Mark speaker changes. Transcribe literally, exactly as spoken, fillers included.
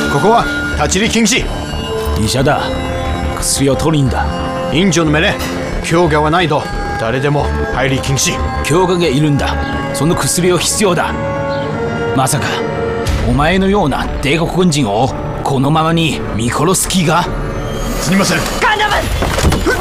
Speaker 1: ここは立ち入り禁止。
Speaker 2: 医者だ。薬を取りんだ。
Speaker 1: 院長の命令、許可はないと誰でも入り禁止。
Speaker 2: 許可がいるんだ。その薬を必要だ。まさかお前のような帝国軍人をこのままに見殺す気が。
Speaker 1: すみません。
Speaker 3: ガンダム